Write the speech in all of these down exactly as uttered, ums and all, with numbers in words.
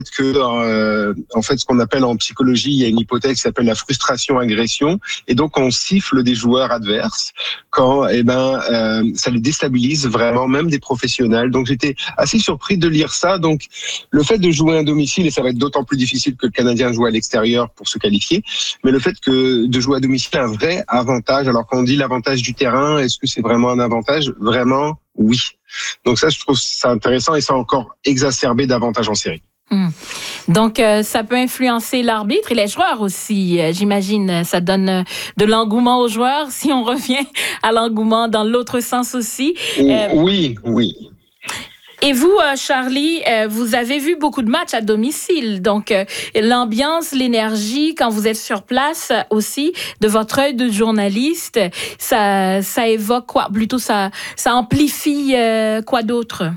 que euh, en fait ce qu'on appelle en psychologie, il y a une hypothèse qui s'appelle la frustration-agression, et donc on siffle des joueurs adverses quand eh ben euh, ça les déstabilise vraiment, même des professionnels. Donc j'étais assez surpris de lire ça. Donc le fait de jouer à domicile, et ça va être d'autant plus difficile que le Canadien joue à l'extérieur pour se qualifier, mais le fait que de jouer à domicile a un vrai avantage. Alors quand on dit l'avantage du terrain, est-ce que c'est vraiment un avantage? Vraiment, oui. Donc ça, je trouve ça intéressant, et ça a encore exacerbé davantage en série. Mmh. Donc, euh, ça peut influencer l'arbitre et les joueurs aussi, euh, j'imagine. Ça donne euh, de l'engouement aux joueurs, si on revient à l'engouement dans l'autre sens aussi. Euh, oui, oui. Et vous, euh, Charlie, euh, vous avez vu beaucoup de matchs à domicile. Donc, euh, l'ambiance, l'énergie, quand vous êtes sur place aussi, de votre œil de journaliste, ça, ça évoque quoi? Plutôt, ça, ça amplifie euh, quoi d'autre?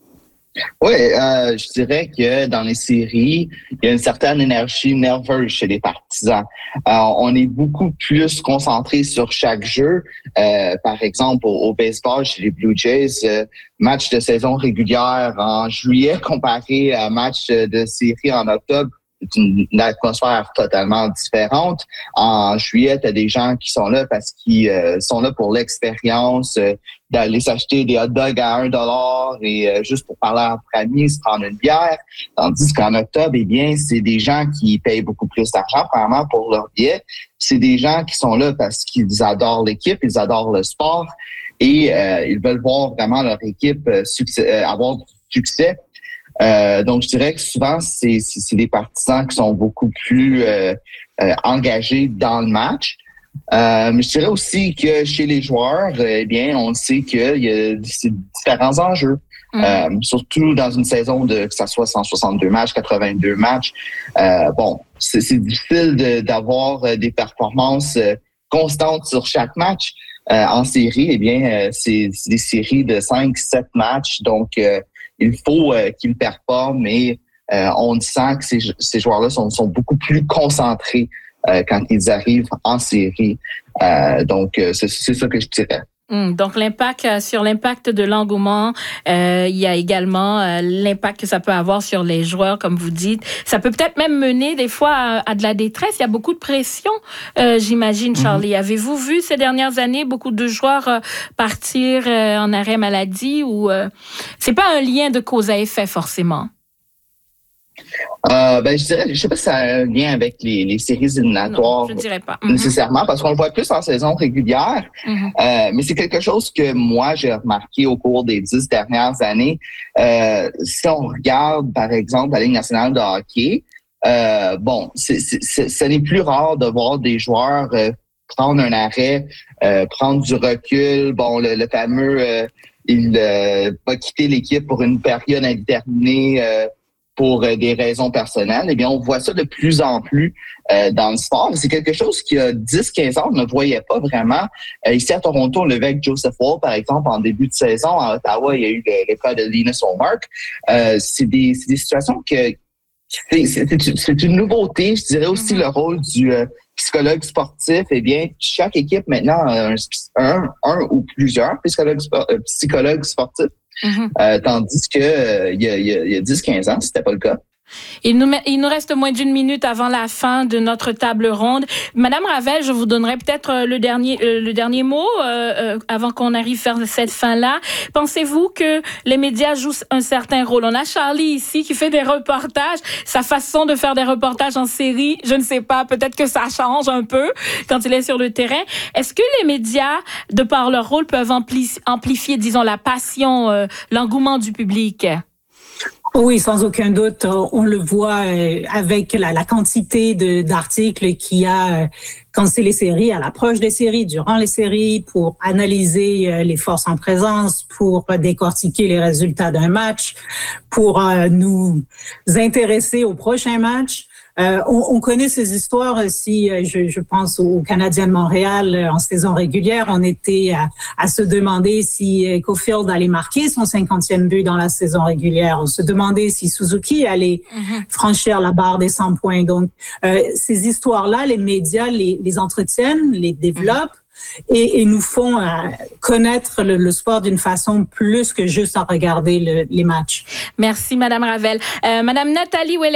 Oui, euh, je dirais que dans les séries, il y a une certaine énergie nerveuse chez les partisans. Euh, on est beaucoup plus concentré sur chaque jeu. Euh, par exemple, au, au baseball, chez les Blue Jays, euh, match de saison régulière en juillet comparé à match de série en octobre, c'est une, une atmosphère totalement différente. En juillet, tu as des gens qui sont là parce qu'ils euh, sont là pour l'expérience, euh, d'aller s'acheter des hot dogs à un dollar et euh, juste pour parler entre amis, se prendre une bière. Tandis qu'en octobre, eh bien, c'est des gens qui payent beaucoup plus d'argent, premièrement, pour leur billet. C'est des gens qui sont là parce qu'ils adorent l'équipe, ils adorent le sport et euh, ils veulent voir vraiment leur équipe euh, succès, euh, avoir du succès. Euh, donc, je dirais que souvent, c'est, c'est, c'est des partisans qui sont beaucoup plus euh, euh, engagés dans le match. Euh, mais je dirais aussi que chez les joueurs, eh bien, on sait qu'il y a différents enjeux. Mmh. Euh, surtout dans une saison de que ça soit cent soixante-deux matchs, quatre-vingt-deux matchs. Euh, bon, c'est, c'est difficile de, d'avoir des performances constantes sur chaque match. Euh, en série, eh bien, euh, c'est, c'est des séries de cinq sept matchs. Donc, euh, il faut euh, qu'ils performent, mais euh, on sent que ces, ces joueurs-là sont, sont beaucoup plus concentrés euh, quand ils arrivent en série. Euh, donc, euh, c'est, c'est ça que je dirais. Mmh, donc, l'impact euh, sur l'impact de l'engouement, euh, il y a également euh, l'impact que ça peut avoir sur les joueurs, comme vous dites. Ça peut peut-être même mener des fois à, à de la détresse. Il y a beaucoup de pression, euh, j'imagine, Charlie. Mm-hmm. Avez-vous vu ces dernières années beaucoup de joueurs euh, partir euh, en arrêt maladie ou euh, c'est pas un lien de cause à effet forcément? Euh, ben, je dirais, je sais pas si ça a un lien avec les, les séries éliminatoires. Non, je dirais pas. Mm-hmm. Nécessairement, parce qu'on le voit plus en saison régulière. Mm-hmm. Euh, mais c'est quelque chose que moi, j'ai remarqué au cours des dix dernières années. Euh, si on regarde, par exemple, la Ligue nationale de hockey, euh, bon, c'est, c'est, c'est, ce n'est plus rare de voir des joueurs euh, prendre un arrêt, euh, prendre du recul. Bon, le, le fameux, euh, il euh, va quitter l'équipe pour une période indéterminée, euh, pour des raisons personnelles, eh bien, on voit ça de plus en plus euh, dans le sport. C'est quelque chose qui, a dix quinze ans, on ne voyait pas vraiment. Euh, ici à Toronto, on le avec Joseph Woll, par exemple, en début de saison. À Ottawa, il y a eu le, le cas de Linus Ullmark. Euh, c'est, des, c'est des situations que... C'est, c'est, c'est une nouveauté. Je dirais aussi mm-hmm. le rôle du euh, psychologue sportif. Eh bien, chaque équipe maintenant a un, un, un ou plusieurs psychologues, euh, psychologues sportifs. Mm-hmm. Euh, tandis que euh, il y a, il y a dix quinze ans, c'était pas le cas. Il nous, il nous reste moins d'une minute avant la fin de notre table ronde. Madame Ravel, je vous donnerai peut-être le dernier, le dernier mot euh, avant qu'on arrive vers cette fin-là. Pensez-vous que les médias jouent un certain rôle? On a Charlie ici qui fait des reportages. Sa façon de faire des reportages en série, je ne sais pas, peut-être que ça change un peu quand il est sur le terrain. Est-ce que les médias, de par leur rôle, peuvent ampli- amplifier, disons, la passion, euh, l'engouement du public? Oui, sans aucun doute. On le voit avec la, la quantité de, d'articles qu'il y a quand c'est les séries, à l'approche des séries, durant les séries, pour analyser les forces en présence, pour décortiquer les résultats d'un match, pour nous intéresser au prochain match. Euh, on, on connaît ces histoires aussi, je, je pense au Canadien de Montréal en saison régulière. On était à, à se demander si Caulfield allait marquer son cinquantième but dans la saison régulière. On se demandait si Suzuki allait mm-hmm. franchir la barre des cent points. Donc, euh, ces histoires-là, les médias les, les entretiennent, les développent. Mm-hmm. Et, et nous font euh, connaître le, le sport d'une façon plus que juste à regarder le, les matchs. Merci, Madame Ravel. Euh, Madame Nathalie Ouellet.